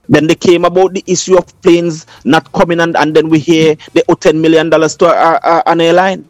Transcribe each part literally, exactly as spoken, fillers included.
Then they came about the issue of planes not coming, and, and then we hear they owe ten million dollars to uh, uh, an airline.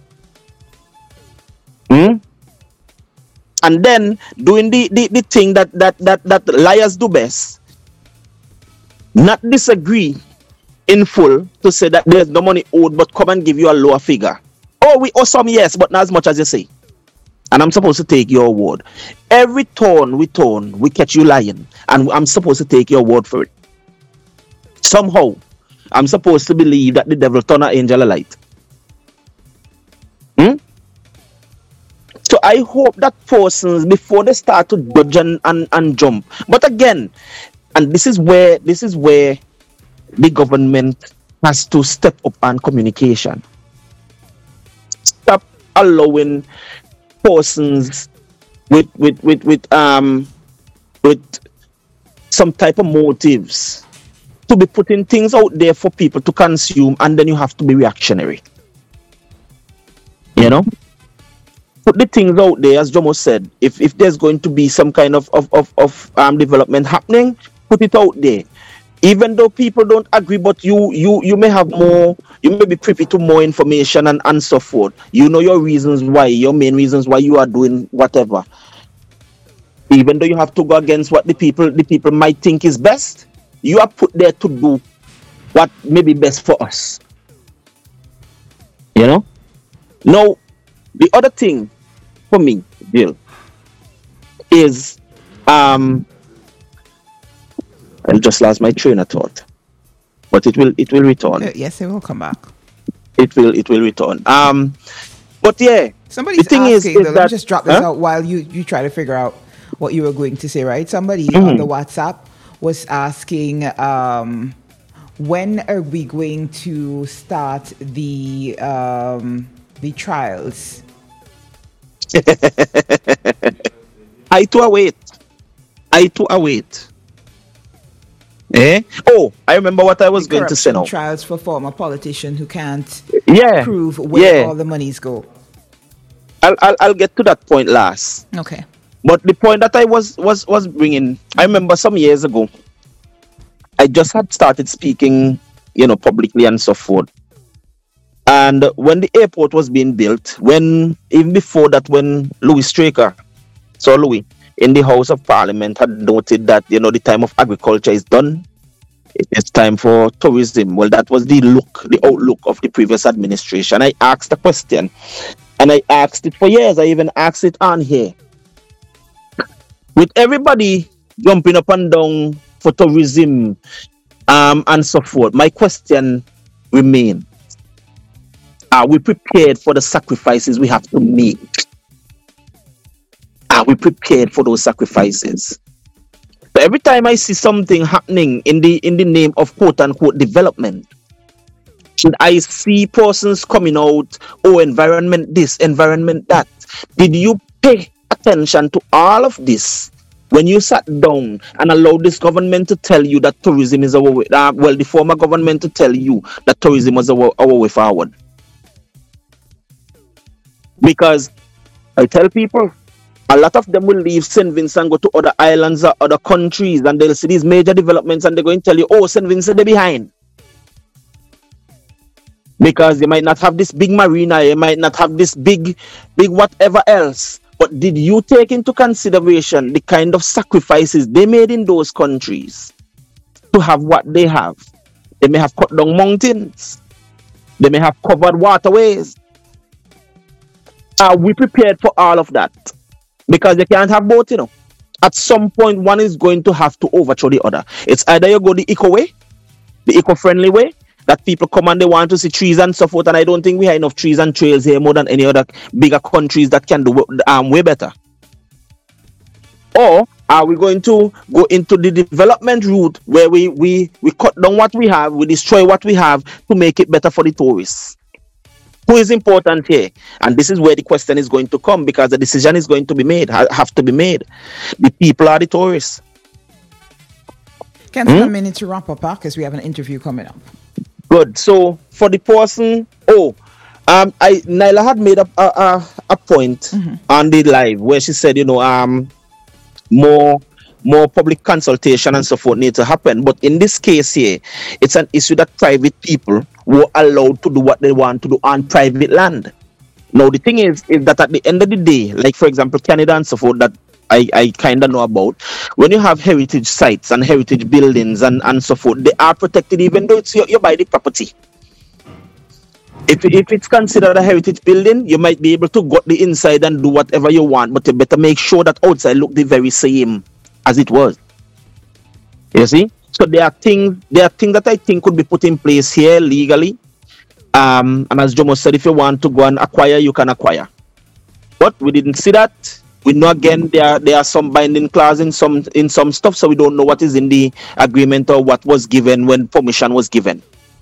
Hmm? And then doing the, the, the thing that, that, that, that liars do best, not disagree in full to say that there's no money owed, but come and give you a lower figure. Oh, we owe some, yes, but not as much as you say. And I'm supposed to take your word. Every tone we tone, we catch you lying, and I'm supposed to take your word for it. Somehow, I'm supposed to believe that the devil turn an angel of light. Hmm? So I hope that persons, before they start to judge and, and, and jump, but again, and this is where this is where the government has to step up on communication. Stop allowing persons with with with with um with some type of motives to be putting things out there for people to consume, and then you have to be reactionary. You know? Put the things out there, as Jomo said. If if there's going to be some kind of of, of, of um development happening, put it out there. Even though people don't agree, but you you you may have more, you may be privy to more information and, and so forth. You know your reasons why, your main reasons why you are doing whatever. Even though you have to go against what the people the people might think is best, you are put there to do what may be best for us. You know? Now, the other thing for me, Bill, is um I just lost my train of thought, but it will it will return. Uh, yes, it will come back. It will it will return. Um, but yeah, somebody's the thing asking. is, is though, that, let me just drop this huh? out while you you try to figure out what you were going to say. Right? Somebody Mm-hmm. on the WhatsApp was asking, um, when are we going to start the um, the trials? I to await. I to await. Eh? Oh, I remember what I was The going to say corruption now. trials for former politician who can't Yeah, prove where yeah. all the monies go. I'll, I'll I'll get to that point last. Okay. But the point that I was was was bringing, I remember some years ago, I just had started speaking, you know, publicly and so forth. And when the airport was being built, when even before that, when Louis Straker, so Louis, in the House of Parliament had noted that, you know, the time of agriculture is done. It's time for tourism. Well, that was the look, the outlook of the previous administration. I asked the question, and I asked it for years. I even asked it on here. With everybody jumping up and down for tourism um, and so forth, my question remains. Are we prepared for the sacrifices we have to make? Are we prepared for those sacrifices? So every time I see something happening in the in the name of quote unquote development, and I see persons coming out, oh, environment this, environment that. Did you pay attention to all of this when you sat down and allowed this government to tell you that tourism is our way? Uh, well, the former government to tell you that tourism was our, our way forward. Because I tell people, a lot of them will leave Saint Vincent and go to other islands or other countries, and they'll see these major developments and they're going to tell you, oh, Saint Vincent, they're behind. Because they might not have this big marina, they might not have this big, big whatever else. But did you take into consideration the kind of sacrifices they made in those countries to have what they have? They may have cut down mountains. They may have covered waterways. Are we prepared for all of that? Because you can't have both, you know. At some point, one is going to have to overthrow the other. It's either you go the eco way, the eco-friendly way, that people come and they want to see trees and so forth, and I don't think we have enough trees and trails here more than any other bigger countries that can do um, way better. Or are we going to go into the development route where we, we, we cut down what we have, we destroy what we have to make it better for the tourists? Who is important here? And this is where the question is going to come, because the decision is going to be made, have to be made. The people are the tourists. Can I have a minute to wrap up, because we have an interview coming up. Good. So for the person, oh, um, I Nyla had made a a, a, a point mm-hmm. on the live where she said, you know, um, more more public consultation and so forth need to happen. But in this case here, it's an issue that private people were allowed to do what they want to do on private land. Now, the thing is, is that at the end of the day, like, for example, Canada and so forth, that I, I kind of know about, when you have heritage sites and heritage buildings and, and so forth, they are protected even though it's you, you buy the property. If, if it's considered a heritage building, you might be able to go the inside and do whatever you want, but you better make sure that outside look the very same as it was. You see? So there are things there are things that I think could be put in place here legally. Um, and as Jomo said, if you want to go and acquire, you can acquire. But we didn't see that. We know again there there are some binding clause in some in some stuff, so we don't know what is in the agreement or what was given when permission was given.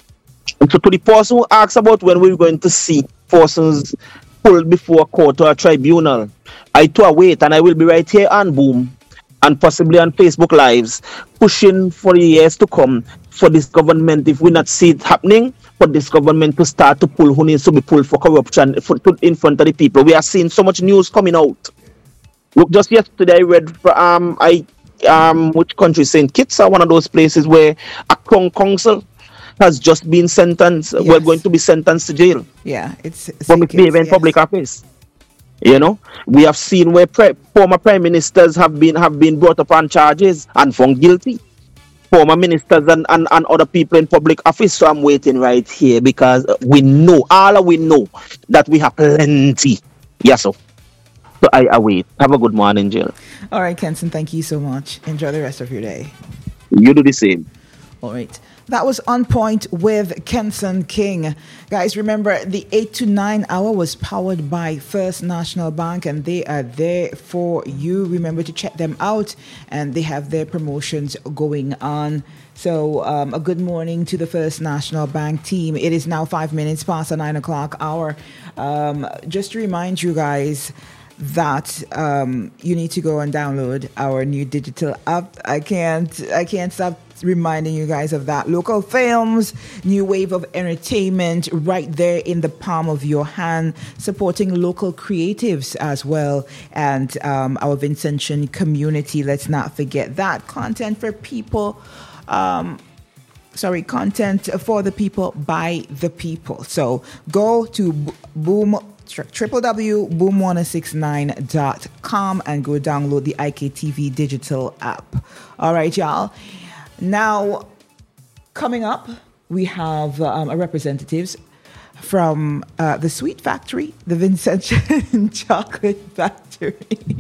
And so to the person who asks about when we're going to see persons pulled before a court or a tribunal, I too await, and I will be right here on Boom and possibly on Facebook Lives, pushing for the years to come for this government, if we not see it happening, for this government to start to pull who needs to be pulled for corruption for, to, in front of the people. We are seeing so much news coming out. Look, just yesterday I read for, um I um which country, Saint Kitts, are one of those places where a Crown Council has just been sentenced. Yes. We're going to be sentenced to jail. Yeah, it's for misbehaving in yes. public office. You know, we have seen where pre- former prime ministers have been have been brought up on charges and found guilty. Former ministers and, and, and other people in public office. So I'm waiting right here because we know, all we know, that we have plenty. Yes, so. So I await. Have a good morning, Jill. All right, Kenson, thank you so much. Enjoy the rest of your day. You do the same. All right. That was On Point with Kenson King. Guys, remember the eight to nine hour was powered by First National Bank, and they are there for you. Remember to check them out, and they have their promotions going on. So um, a good morning to the First National Bank team. It is now five minutes past the nine o'clock hour. Um, just to remind you guys that um, you need to go and download our new digital app. I can't, I can't stop reminding you guys of that. Local films, new wave of entertainment right there in the palm of your hand, supporting local creatives as well, and um, our Vincentian community. Let's not forget that. Content for people, um, sorry, content for the people by the people. So go to Boom, w w w dot boom one six nine dot com and go download the I K T V digital app. All right, y'all. Now, coming up, we have um, a representatives from uh, the Sweet Factory, the Vincentian Chocolate Factory.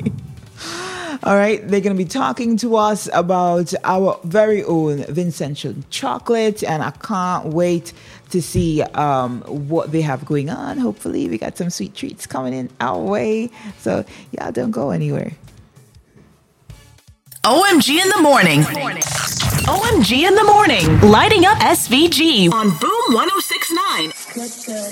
All right, they're going to be talking to us about our very own Vincentian chocolate, and I can't wait to see um, what they have going on. Hopefully, we got some sweet treats coming in our way, so y'all don't go anywhere. O M G in the morning. O M G in the morning. Lighting up S V G on Boom one oh six point nine.